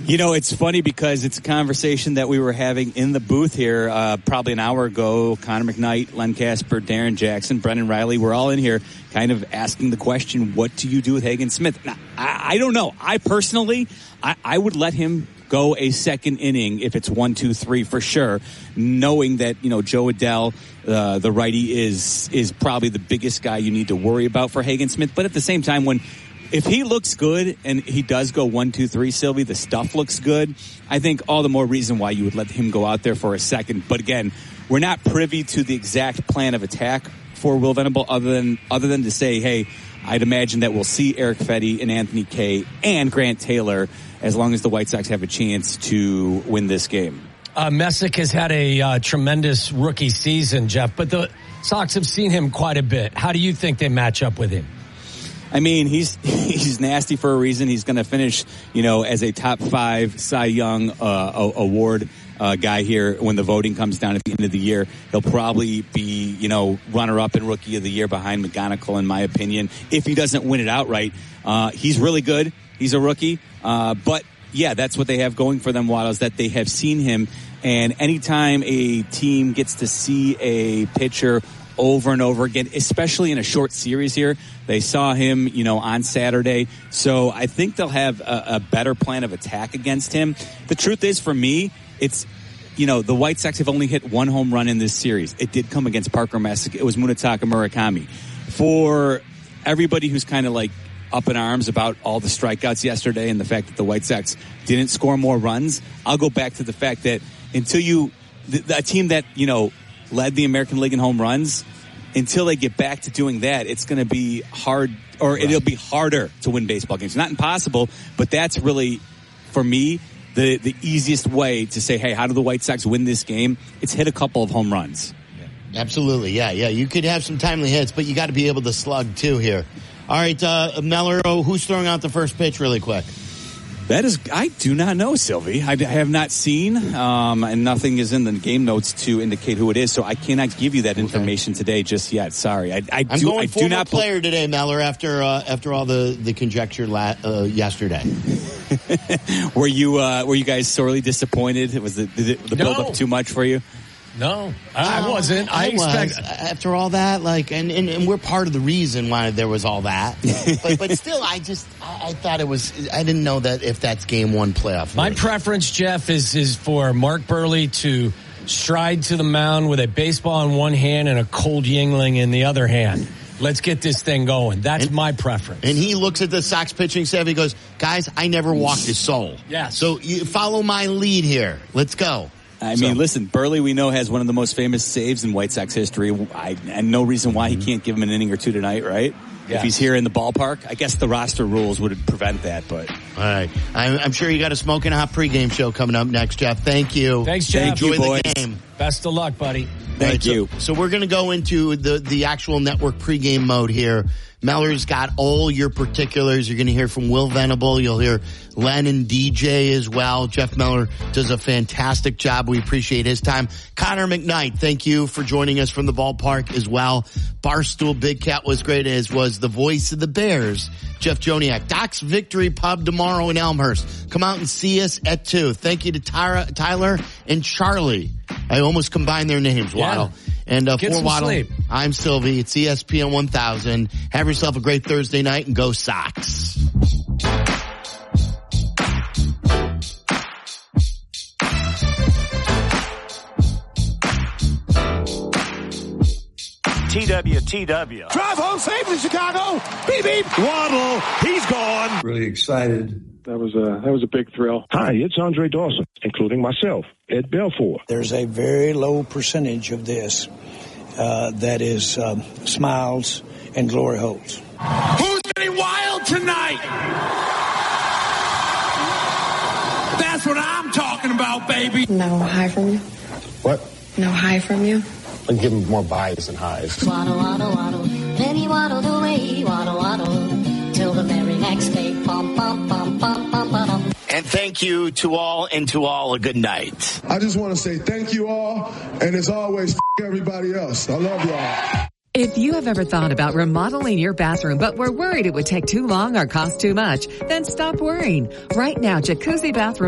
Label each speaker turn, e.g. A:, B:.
A: It's funny because it's a conversation that we were having in the booth here probably an hour ago. Connor McKnight, Len Casper, Darren Jackson, Brendan Riley, we're all in here kind of asking the question, what do you do with Hagen Smith? Now, I don't know. I personally, I would let him go a second inning if it's 1, 2, 3 for sure, knowing that, Joe Adell, the righty, is probably the biggest guy you need to worry about for Hagen Smith. But at the same time, if he looks good and he does go 1, 2, 3, Sylvie, the stuff looks good, I think all the more reason why you would let him go out there for a second. But again, we're not privy to the exact plan of attack for Will Venable other than to say, hey, I'd imagine that we'll see Eric Fetty and Anthony Kay and Grant Taylor as long as the White Sox have a chance to win this game.
B: Messick has had a tremendous rookie season, Jeff, but the Sox have seen him quite a bit. How do you think they match up with him?
A: I mean, he's nasty for a reason. He's going to finish, as a top 5 Cy Young award guy here when the voting comes down at the end of the year. He'll probably be, runner-up in Rookie of the Year behind McGonigal, in my opinion. If he doesn't win it outright, he's really good. He's a rookie. But, yeah, that's what they have going for them, Waddle, is that they have seen him. And anytime a team gets to see a pitcher over and over again, especially in a short series here. They saw him, on Saturday. So I think they'll have a better plan of attack against him. The truth is, for me, it's, the White Sox have only hit 1 home run in this series. It did come against Parker Messick. It was Munetaka Murakami. For everybody who's kind of like up in arms about all the strikeouts yesterday and the fact that the White Sox didn't score more runs, I'll go back to the fact that until a team that, led the American League in home runs, until they get back to doing that, it's going to be hard, or it'll be harder to win baseball games. Not impossible, but that's really, for me, the easiest way to say, hey, how do the White Sox win this game? It's hit a couple of home runs.
C: Yeah. Absolutely, yeah. You could have some timely hits, but you got to be able to slug too here. All right, Meller, who's throwing out the first pitch really quick?
A: I do not know, Sylvie. I have not seen, and nothing is in the game notes to indicate who it is, so I cannot give you that information today just yet. Sorry. I'm going former player today, Meller, after all the conjecture yesterday. Were you guys sorely disappointed? Was the build-up too much for you?
B: No, I wasn't. I expect
C: after all that, and we're part of the reason why there was all that. but still, I thought it was. I didn't know that if that's game 1 playoff.
B: My preference, Jeff, is for Mark Buehrle to stride to the mound with a baseball in one hand and a cold Yingling in the other hand. Let's get this thing going. That's my preference.
C: And he looks at the Sox pitching staff. He goes, "Guys, I never walked a soul.
B: Yeah.
C: So you follow my lead here. Let's go."
A: I mean, listen, Buehrle, we know, has one of the most famous saves in White Sox history. And no reason why he can't give him an inning or 2 tonight, right? Yeah. If he's here in the ballpark. I guess the roster rules would prevent that, but.
C: All right. I'm sure you got a smoking hot pregame show coming up next, Jeff. Thank you.
B: Thanks, Jeff.
C: Enjoy
A: boys.
C: the game.
B: Best of luck, buddy.
A: Thank you.
C: So we're going to go into the actual network pregame mode here. Meller's got all your particulars. You're going to hear from Will Venable. You'll hear Len and DJ as well. Jeff Meller does a fantastic job. We appreciate his time. Connor McKnight, thank you for joining us from the ballpark as well. Barstool Big Cat was great, as was the voice of the Bears, Jeff Joniak. Doc's Victory Pub tomorrow in Elmhurst. Come out and see us at 2. Thank you to Tyler and Charlie. I almost combined their names, Waddle.
B: Yeah.
C: And for Waddle,
B: sleep.
C: I'm Sylvie. It's ESPN 1000. Have yourself a great Thursday night and go Sox.
D: TWTW.
E: Drive home safely, Chicago. Beep, beep.
D: Waddle, he's gone.
F: Really excited.
G: That was a big thrill.
H: Hi, it's Andre Dawson, including myself, Ed Belfour.
F: There's a very low percentage of this that is smiles and glory holes.
E: Who's getting wild tonight? That's what I'm talking about, baby.
I: No high from you?
H: What?
I: No high from you?
H: I'll give him more buys than highs.
J: Waddle, waddle, waddle. Then he waddled away, waddle, waddle. Till the very next day. Bum, bum, bum, bum, bum, bum.
C: And thank you to all, and to all a good night.
K: I just want to say thank you all, and as always, everybody else. I love y'all.
L: If you have ever thought about remodeling your bathroom but were worried it would take too long or cost too much, then stop worrying. Right now, Jacuzzi Bathroom